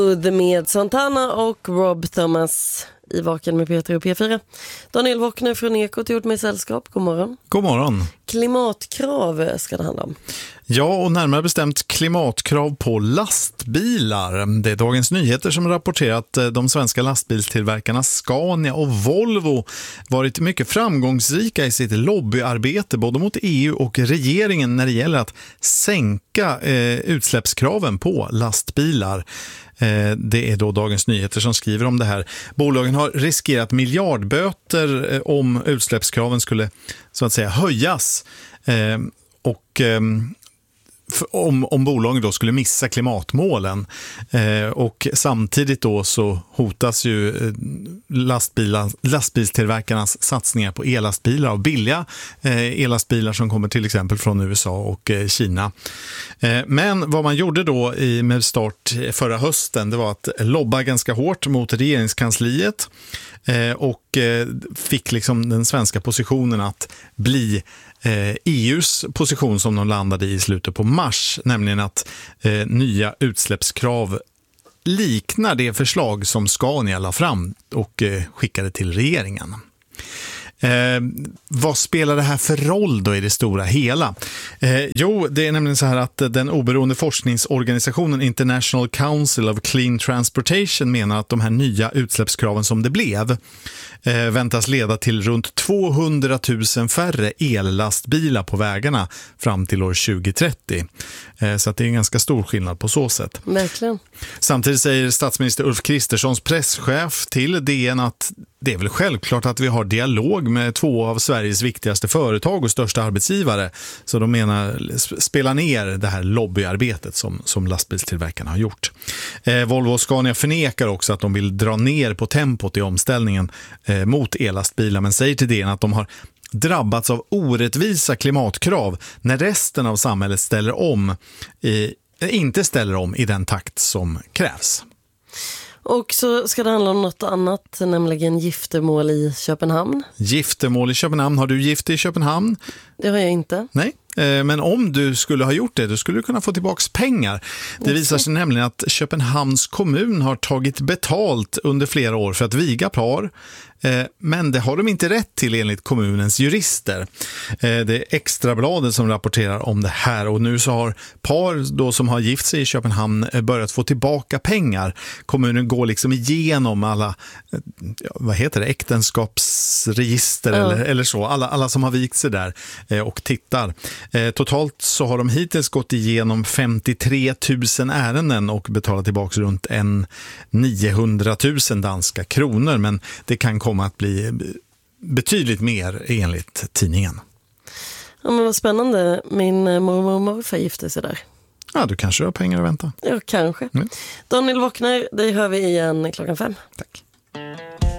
Med Santana och Rob Thomas i Vaken med Peter och P4. Daniel Wockner från Ekot gjort med sällskap. God morgon. God morgon. Klimatkrav ska det handla om. Ja, och närmare bestämt klimatkrav på lastbilar. Det är Dagens Nyheter som rapporterat att de svenska lastbilstillverkarna Scania och Volvo varit mycket framgångsrika i sitt lobbyarbete både mot EU och regeringen när det gäller att sänka utsläppskraven på lastbilar. Det är då Dagens Nyheter som skriver om det här. Bolagen har riskerat miljardböter om utsläppskraven skulle så att säga höjas och om bolagen då skulle missa klimatmålen. Och samtidigt då så hotas ju lastbilstillverkarnas satsningar på elastbilar och billiga elastbilar som kommer till exempel från USA och Kina. Men vad man gjorde då med start förra hösten, det var att lobba ganska hårt mot regeringskansliet och fick liksom den svenska positionen att bli EUs position som de landade i slutet på mars, nämligen att nya utsläppskrav liknar det förslag som Scania la fram och skickade till regeringen. Vad spelar det här för roll då i det stora hela? Jo, det är nämligen så här att den oberoende forskningsorganisationen International Council of Clean Transportation menar att de här nya utsläppskraven som det blev väntas leda till runt 200 000 färre ellastbilar på vägarna fram till år 2030. Så att det är en ganska stor skillnad på så sätt. Verkligen. Samtidigt säger statsminister Ulf Kristerssons presschef till DN att det är väl självklart att vi har dialog med två av Sveriges viktigaste företag och största arbetsgivare. Så de menar spela ner det här lobbyarbetet som lastbilstillverkarna har gjort. Volvo och Scania förnekar också att de vill dra ner på tempot i omställningen mot elastbilar, men säger till DN att de har drabbats av orättvisa klimatkrav när resten av samhället inte ställer om i den takt som krävs. Och så ska det handla om något annat, nämligen giftermål i Köpenhamn. Giftermål i Köpenhamn. Har du gift i Köpenhamn? Det har jag inte. Nej, men om du skulle ha gjort det, då skulle du kunna få tillbaka pengar. Det visar sig nämligen att Köpenhamns kommun har tagit betalt under flera år för att viga par. Men det har de inte rätt till enligt kommunens jurister. Det är Extrabladet som rapporterar om det här, och nu så har par då som har gift sig i Köpenhamn börjat få tillbaka pengar. Kommunen går liksom igenom alla äktenskapsregister eller så, alla som har vikt sig där och tittar. Totalt så har de hittills gått igenom 53 000 ärenden och betalat tillbaka runt 900 000 danska kronor, men det kan komma att bli betydligt mer enligt tidningen. Ja, men vad spännande. Min mormor och morfar gifte sig där. Ja, du kanske har pengar att vänta. Ja, kanske. Daniel Wockner, dig hör vi igen 5:00. Tack.